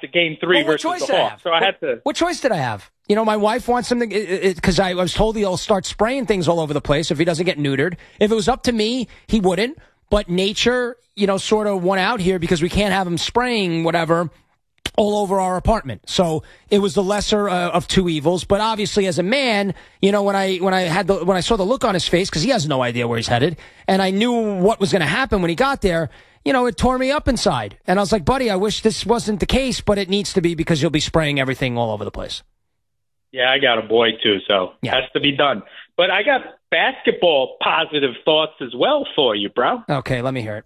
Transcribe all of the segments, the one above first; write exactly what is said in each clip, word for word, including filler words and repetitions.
after game three well, versus the Hawks. So I had to. What choice did I have? You know, my wife wants something because I was told he'll start spraying things all over the place if he doesn't get neutered. If it was up to me, he wouldn't. But nature, you know, sort of won out here because we can't have him spraying whatever all over our apartment. So it was the lesser uh, of two evils. But obviously, as a man, you know, when I when I had the when I saw the look on his face because he has no idea where he's headed, and I knew what was going to happen when he got there. You know, it tore me up inside. And I was like, buddy, I wish this wasn't the case, but it needs to be because you'll be spraying everything all over the place. Yeah, I got a boy, too, so yeah. It has to be done. But I got basketball positive thoughts as well for you, bro. Okay, let me hear it.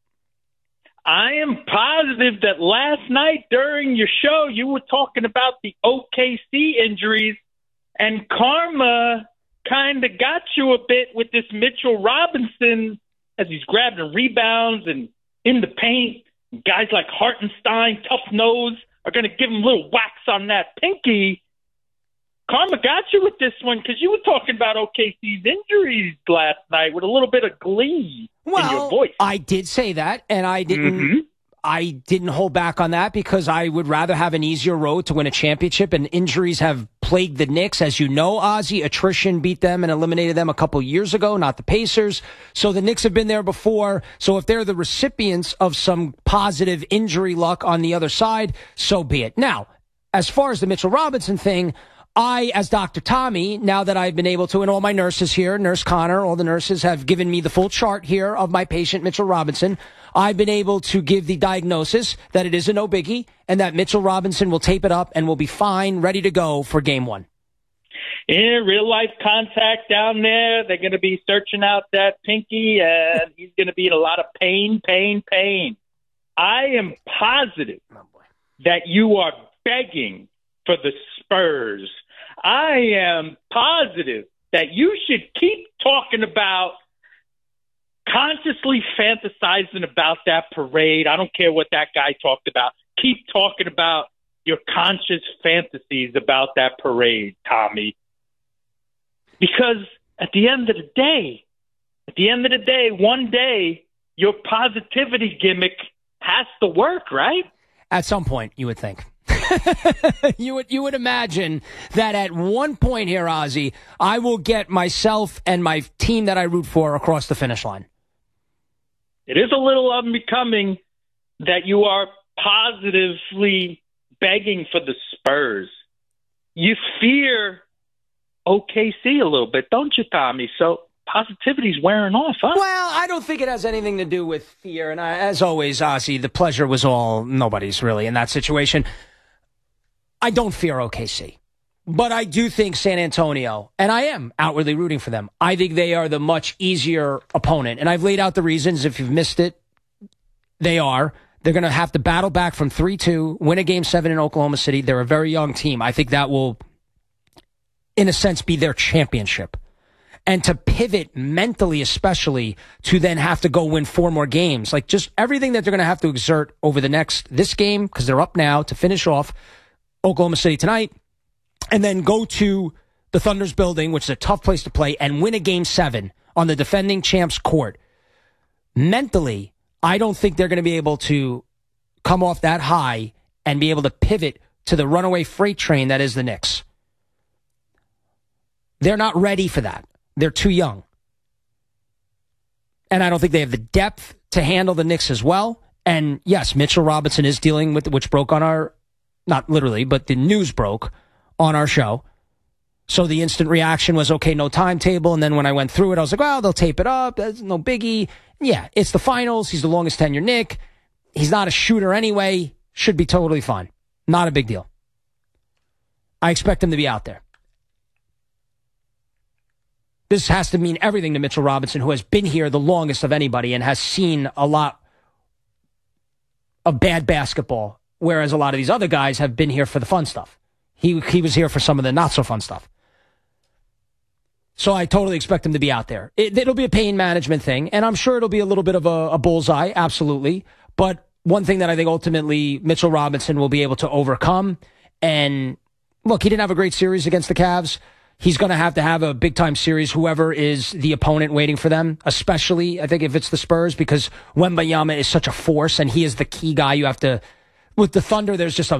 I am positive that last night during your show, you were talking about the O K C injuries, and karma kind of got you a bit with this Mitchell Robinson as he's grabbing rebounds and in the paint. Guys like Hartenstein, Tough Nose, are going to give him a little wax on that pinky. Karma got you with this one because you were talking about O K C's injuries last night with a little bit of glee well, in your voice. I did say that, and I didn't. Mm-hmm. I didn't hold back on that because I would rather have an easier road to win a championship, and injuries have plagued the Knicks. As you know, Ozzy, attrition beat them and eliminated them a couple years ago, not the Pacers. So the Knicks have been there before. So if they're the recipients of some positive injury luck on the other side, so be it. Now, as far as the Mitchell Robinson thing, I, as Doctor Tommy, now that I've been able to, and all my nurses here, Nurse Connor, all the nurses have given me the full chart here of my patient, Mitchell Robinson. I've been able to give the diagnosis that it is a no biggie and that Mitchell Robinson will tape it up and will be fine, ready to go for game one. Yeah, real life contact down there. They're going to be searching out that pinky, and he's going to be in a lot of pain, pain, pain. I am positive oh boy. that you are begging for the Spurs. I am positive that you should keep talking about consciously fantasizing about that parade. I don't care what that guy talked about. Keep talking about your conscious fantasies about that parade, Tommy. Because at the end of the day, at the end of the day, one day, your positivity gimmick has to work, right? At some point, you would think. you would you would imagine that at one point here, Ozzy, I will get myself and my team that I root for across the finish line. It is a little unbecoming that you are positively begging for the Spurs. You fear O K C a little bit, don't you, Tommy? So positivity's wearing off, huh? Well, I don't think it has anything to do with fear. And I, as always, Ozzy, the pleasure was all nobody's really in that situation. I don't fear O K C, but I do think San Antonio, and I am outwardly rooting for them. I think they are the much easier opponent, and I've laid out the reasons. If you've missed it, they are. They're going to have to battle back from three two, win a game seven in Oklahoma City. They're a very young team. I think that will, in a sense, be their championship. And to pivot mentally, especially, to then have to go win four more games. Like, just everything that they're going to have to exert over the next, this game, because they're up now, to finish off Oklahoma City tonight, and then go to the Thunder's building, which is a tough place to play, and win a game seven on the defending champs court. Mentally, I don't think they're going to be able to come off that high and be able to pivot to the runaway freight train that is the Knicks. They're not ready for that. They're too young. And I don't think they have the depth to handle the Knicks as well. And yes, Mitchell Robinson is dealing with, which broke on our, not literally, but the news broke on our show. So the instant reaction was, okay, no timetable. And then when I went through it, I was like, well, they'll tape it up. That's no biggie. Yeah, it's the finals. He's the longest tenure Knick. He's not a shooter anyway. Should be totally fine. Not a big deal. I expect him to be out there. This has to mean everything to Mitchell Robinson, who has been here the longest of anybody and has seen a lot of bad basketball, whereas a lot of these other guys have been here for the fun stuff. He he was here for some of the not-so-fun stuff. So I totally expect him to be out there. It, it'll be a pain management thing, and I'm sure it'll be a little bit of a, a bullseye, absolutely. But one thing that I think ultimately Mitchell Robinson will be able to overcome, and look, he didn't have a great series against the Cavs. He's going to have to have a big-time series, whoever is the opponent waiting for them, especially, I think, if it's the Spurs, because Wembanyama is such a force, and he is the key guy. You have to, with the Thunder, there's just a,